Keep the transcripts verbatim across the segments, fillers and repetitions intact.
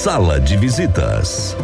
Sala de Visitas.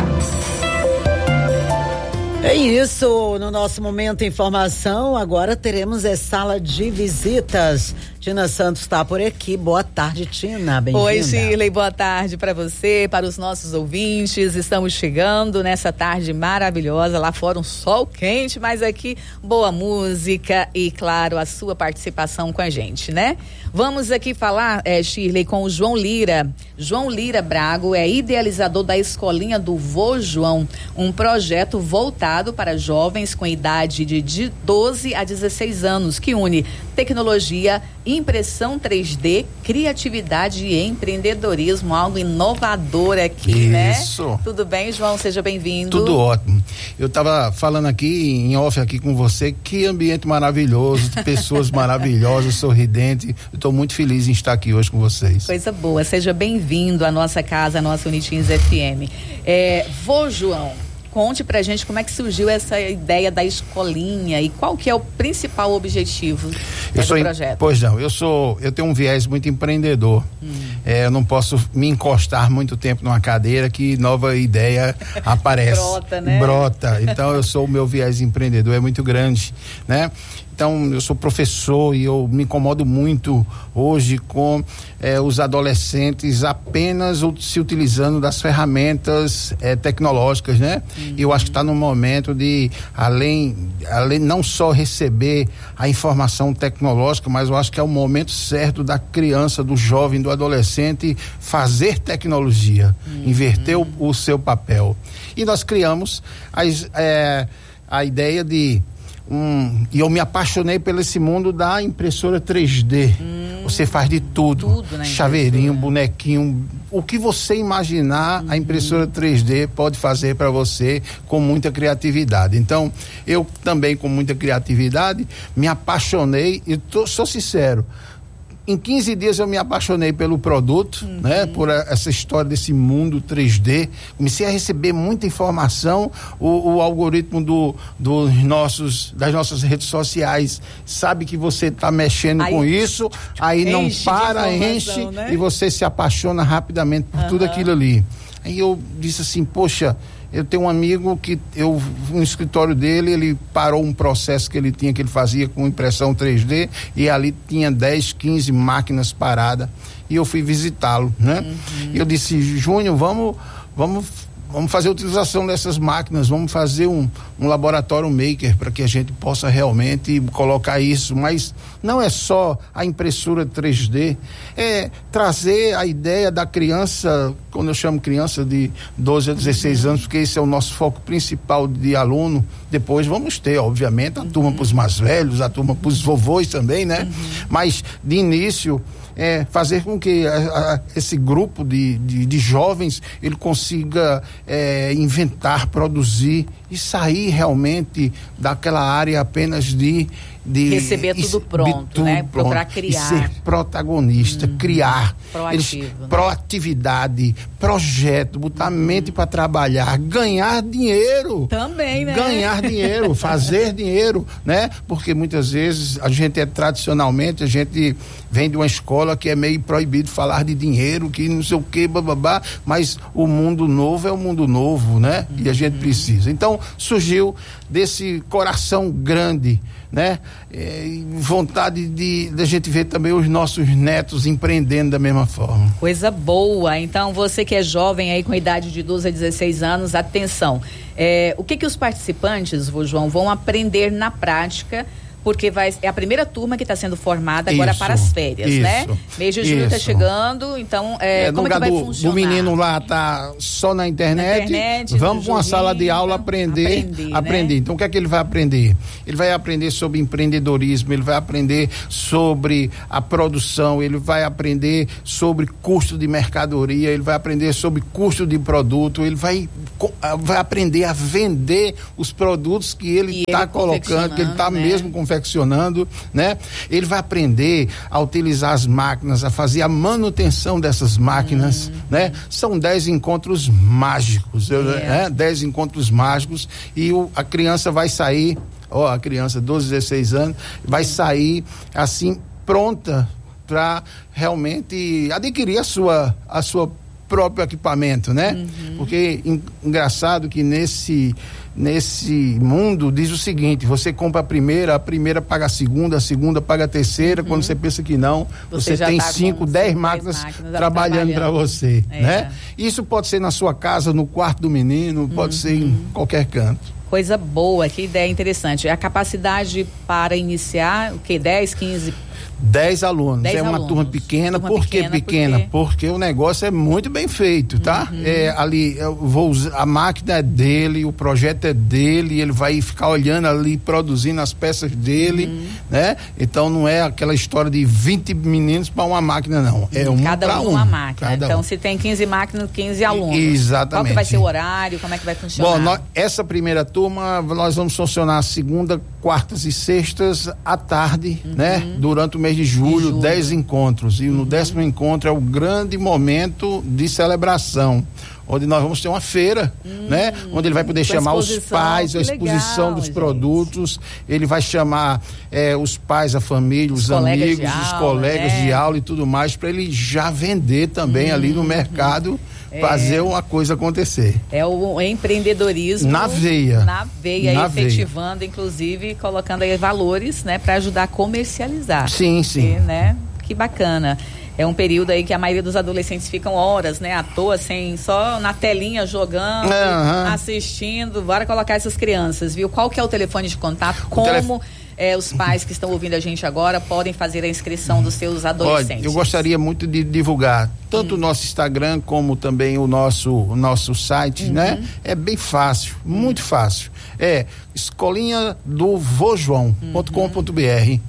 É isso, no nosso momento informação, agora teremos a Sala de Visitas. Tina Santos está por aqui. Boa tarde, Tina. Bem-vinda. Oi, Shirley. Boa tarde para você, para os nossos ouvintes. Estamos chegando nessa tarde maravilhosa. Lá fora um sol quente, mas aqui boa música e, claro, a sua participação com a gente, né? Vamos aqui falar, é, Shirley, com o João Lira. João Lira Brago é idealizador da Escolinha do Vô João, um projeto voltado para jovens com idade de doze a dezesseis anos, que une tecnologia, impressão três D, criatividade e empreendedorismo, algo inovador aqui, Isso. né? Isso. Tudo bem, João? Seja bem-vindo. Tudo ótimo. Eu estava falando aqui, em off aqui com você, que ambiente maravilhoso, pessoas maravilhosas, sorridentes. Eu estou muito feliz em estar aqui hoje com vocês. Coisa boa. Seja bem-vindo à nossa casa, à nossa Unitins F M. É, Vô João, conte pra gente como é que surgiu essa ideia da escolinha e qual que é o principal objetivo eu do sou, projeto. Pois não, eu sou, eu tenho um viés muito empreendedor. Hum. É, eu não posso me encostar muito tempo numa cadeira que nova ideia aparece. Brota, né? Brota. Então eu sou o meu viés empreendedor, é muito grande, né? Então, eu sou professor e eu me incomodo muito hoje com eh, os adolescentes apenas se utilizando das ferramentas eh, tecnológicas, né? Uhum. E eu acho que está no momento de, além, além não só receber a informação tecnológica, mas eu acho que é o momento certo da criança, do jovem, do adolescente fazer tecnologia, uhum. inverter o, o seu papel. E nós criamos as, eh, a ideia de Um, e eu me apaixonei pelo esse mundo da impressora três D. Hum, Você faz de tudo, tudo chaveirinho, bonequinho, o que você imaginar, uhum. a impressora três D pode fazer para você com muita criatividade. Então, eu também com muita criatividade me apaixonei e tô, sou sincero, em quinze dias eu me apaixonei pelo produto, uhum. né? Por a, essa história desse mundo três D. Comecei a receber muita informação. O, o algoritmo do, dos nossos, das nossas redes sociais sabe que você está mexendo aí, com isso, aí não para, enche, né? E você se apaixona rapidamente por uhum. tudo aquilo ali. Aí eu disse assim, poxa, eu tenho um amigo que eu, no escritório dele, ele parou um processo que ele tinha, que ele fazia com impressão três D, e ali tinha dez, quinze máquinas paradas, e eu fui visitá-lo, né? Uhum. E eu disse, Júnior, vamos, vamos, vamos fazer a utilização dessas máquinas, vamos fazer um, um laboratório maker para que a gente possa realmente colocar isso, mas não é só a impressora três D, é trazer a ideia da criança, quando eu chamo criança de doze a dezesseis anos, porque esse é o nosso foco principal de aluno. Depois vamos ter, obviamente, a turma para os mais velhos, a turma para os vovôs também, né? Uhum. Mas de início, é, fazer com que a, a, esse grupo de, de, de jovens ele consiga é, inventar, produzir e sair realmente daquela área apenas de De, receber tudo pronto, tudo né? Pronto, procurar criar. E ser protagonista, uhum. criar. Proativo. Eles, né? Proatividade, projeto, botar uhum. mente para trabalhar, ganhar dinheiro. Também, né? Ganhar dinheiro, fazer dinheiro, né? Porque muitas vezes a gente é tradicionalmente, a gente vem de uma escola que é meio proibido falar de dinheiro, que não sei o que, bababá, mas o mundo novo é o mundo novo, né? Uhum. E a gente precisa. Então, surgiu desse coração grande, né? É, vontade de, de a gente ver também os nossos netos empreendendo da mesma forma. Coisa boa. Então, você que é jovem aí com idade de doze a dezesseis anos, atenção. É, o que que os participantes, vô João, vão aprender na prática? Porque vai, é a primeira turma que está sendo formada agora isso, para as férias, isso, né? Mês de julho está chegando, então é, é, como é que vai do, funcionar? O menino lá tá só na internet, na internet vamos para uma sala de aula aprender, aprender, aprender. Né? Então o que é que ele vai aprender? Ele vai aprender sobre empreendedorismo, ele vai aprender sobre a produção, ele vai aprender sobre custo de mercadoria, ele vai aprender sobre custo de produto, ele vai, vai aprender a vender os produtos que ele está colocando, que ele está né? mesmo confeccionando, né? Ele vai aprender a utilizar as máquinas, a fazer a manutenção dessas máquinas, hum. né? São dez encontros mágicos, eu, né? dez encontros mágicos e o, a criança vai sair, ó, a criança doze, dezesseis anos, vai sair assim pronta para realmente adquirir a sua, a sua próprio equipamento, né? Uhum. Porque en, engraçado que nesse nesse mundo diz o seguinte: você compra a primeira, a primeira paga a segunda, a segunda paga a terceira, uhum. quando você pensa que não, você, você tem tá cinco, dez máquinas, máquinas trabalhando para você, é. né? Isso pode ser na sua casa, no quarto do menino, pode uhum. ser em qualquer canto. Coisa boa, que ideia interessante. A capacidade para iniciar, o que, dez, quinze dez alunos, dez é uma alunos. turma pequena. Turma Por que pequena? pequena? Porque... porque o negócio é muito bem feito, tá? Uhum. É, ali, eu vou usar, a máquina é dele, o projeto é dele, ele vai ficar olhando ali, produzindo as peças dele, uhum. né? Então não é aquela história de vinte meninos para uma máquina, não. É um Cada para um um. uma máquina. Cada então um. se tem quinze máquinas, quinze alunos. Exatamente. Qual que vai ser o horário? Como é que vai funcionar? Bom, nós, essa primeira turma nós vamos funcionar segunda, quartas e sextas à tarde, uhum. né? Durante o mês de julho, julho. dez encontros. E no décimo encontro é o grande momento de celebração, onde nós vamos ter uma feira, hum, né? Onde ele vai poder chamar os pais, a exposição legal, dos gente. produtos, ele vai chamar é, os pais, a família, os, os amigos, aula, os colegas né? de aula e tudo mais, para ele já vender também hum, ali no mercado, é. fazer uma coisa acontecer. É o empreendedorismo na veia. Na veia, na efetivando, veia. inclusive, colocando aí valores, né? Para ajudar a comercializar. Sim, sim. E, né? Que bacana. É um período aí que a maioria dos adolescentes ficam horas, né, à toa, sem, só na telinha jogando, uhum. assistindo. Bora colocar essas crianças, viu? Qual que é o telefone de contato? Como telef... é, os pais que estão ouvindo a gente agora podem fazer a inscrição dos seus adolescentes? Olha, eu gostaria muito de divulgar tanto hum. o nosso Instagram como também o nosso, o nosso site, uhum. né? É bem fácil, muito fácil. É escolinha do vô joão ponto com ponto b r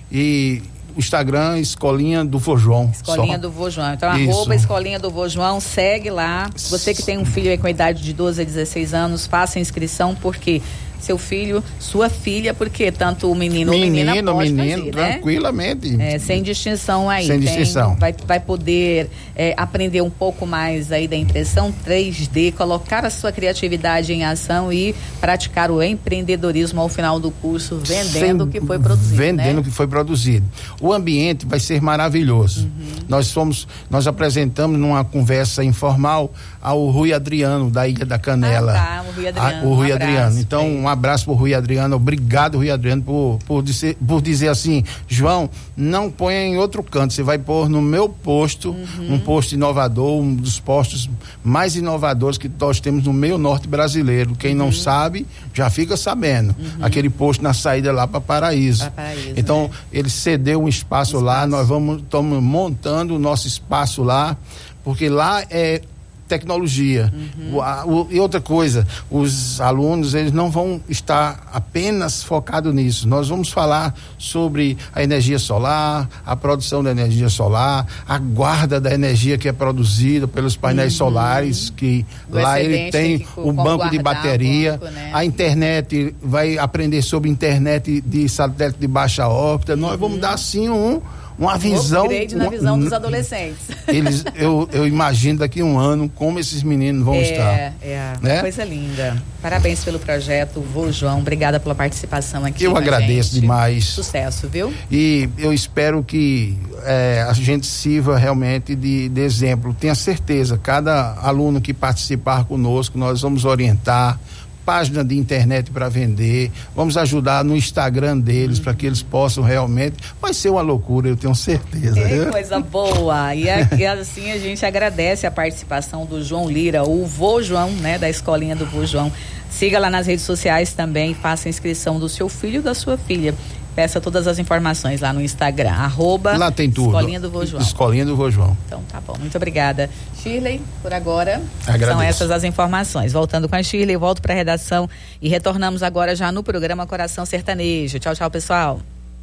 e o Instagram, Escolinha do Vô João. Escolinha só. do Vô João. Então, Isso. arroba Escolinha do Vô João, segue lá. Você que tem um filho aí com a idade de doze a dezesseis anos, faça a inscrição, porque seu filho, sua filha, porque tanto o menino, menino ou menina pode menino, fazer, tranquilamente. Né? É, sem distinção aí. Sem tem, distinção. Vai, vai poder é, aprender um pouco mais aí da impressão três D, colocar a sua criatividade em ação e praticar o empreendedorismo ao final do curso, vendendo o que foi produzido. Vendendo o né? que foi produzido. O ambiente vai ser maravilhoso. Uhum. Nós fomos, nós apresentamos numa conversa informal ao Rui Adriano, da Ilha da Canela. Ah, tá, o Rui Adriano. A, o Rui um Adriano. Então, um abraço pro Rui Adriano. Obrigado, Rui Adriano, por, por, dizer, por dizer assim: João, não ponha em outro canto, você vai pôr no meu posto, uhum. um posto inovador, um dos postos mais inovadores que nós temos no meio norte brasileiro. Quem uhum. não sabe, já fica sabendo. Uhum. Aquele posto na saída lá para Paraíso. Pra Paraíso. Então, né? ele cedeu um espaço, espaço. lá, nós vamos, estamos montando o nosso espaço lá, porque lá é tecnologia. Uhum. O, a, o, e outra coisa, os alunos, eles não vão estar apenas focados nisso. Nós vamos falar sobre a energia solar, a produção da energia solar, a guarda da energia que é produzida pelos painéis uhum. solares, que Do lá ele tem o banco de bateria, banco, né? A internet, vai aprender sobre internet de satélite de baixa órbita. Uhum. Nós vamos dar assim um uma visão, upgrade na visão um, dos adolescentes. Eles, eu, eu imagino daqui a um ano como esses meninos vão é, estar. É, né? Coisa linda. Parabéns pelo projeto, vô João. Obrigada pela participação aqui. Eu agradeço gente. demais. Sucesso, viu? E eu espero que é, a gente sirva realmente de, de exemplo. Tenha certeza, cada aluno que participar conosco, nós vamos orientar. Página de internet para vender, vamos ajudar no Instagram deles, uhum. para que eles possam realmente, vai ser uma loucura, eu tenho certeza. Que né? coisa boa, e, a, e assim a gente agradece a participação do João Lira, o vô João, né, da Escolinha do Vô João. Siga lá nas redes sociais também, faça a inscrição do seu filho e da sua filha. Peça todas as informações lá no Instagram, arroba lá tem tudo. Escolinha do Vô João. Escolinha do Vô João. Então tá bom, muito obrigada. Shirley, por agora, Agradeço. São essas as informações. Voltando com a Shirley, eu volto para a redação e retornamos agora já no programa Coração Sertanejo. Tchau, tchau, pessoal.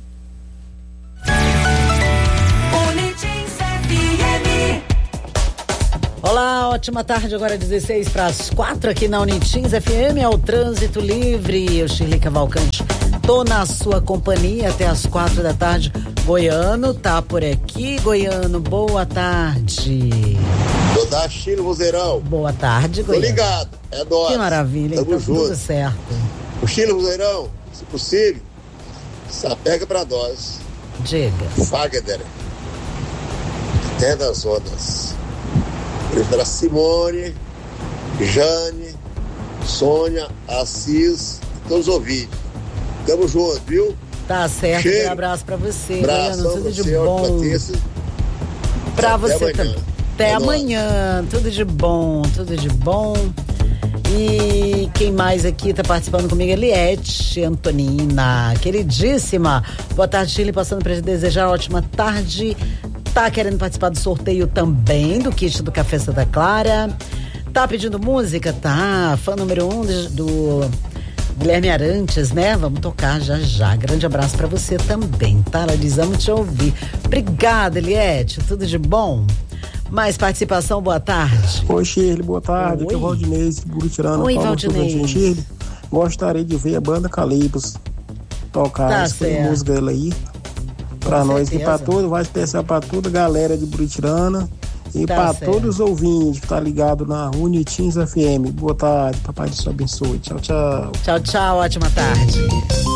Olá, ótima tarde, agora dezesseis para as quatro aqui na Unitins F M, é o Trânsito Livre. Eu, Shirley Cavalcante, tô na sua companhia até as quatro da tarde. Goiano tá por aqui. Goiano, boa tarde. Vou dar Chile Roseirão. Boa tarde, Goiano. Tô ligado, é nóis. Que maravilha, Tamo então junto. tudo certo. O Chile Roseirão, se possível, sapega pra nós. Diga. Fagner. Até das ondas. beijo para Simone, Jane, Sônia, Assis e todos os ouvintes. Tamo junto, viu? Tá certo, Cheiro. Um abraço pra você, Abração, Goiano, tudo de você, bom. Pra Até você amanhã. também. Até É amanhã, tudo de bom, tudo de bom. E quem mais aqui tá participando comigo? Eliette Antonina, queridíssima. Boa tarde, Chile, passando pra te desejar ótima tarde. Tá querendo participar do sorteio também, do kit do Café Santa Clara. Tá pedindo música? Tá, fã número um de, do Guilherme Arantes, né? Vamos tocar já já. Grande abraço pra você também, tá? Ela diz, amo te ouvir. Obrigada, Eliette, tudo de bom? Mais participação, boa tarde. Oi, Shirley, boa tarde. Oi. Aqui é o Valdinez, Buritirana. Oi, Valdinez. Shirley, gostaria de ver a banda Calibos tocar Tá essa certo. música dela aí. Pra Com nós, e certeza. pra todos, vai especial pra toda a galera de Buritirana e Tá pra certo. todos os ouvintes que tá ligado na Unitins F M. Boa tarde, papai Deus te abençoe. Tchau, tchau. Tchau, tchau, ótima tarde.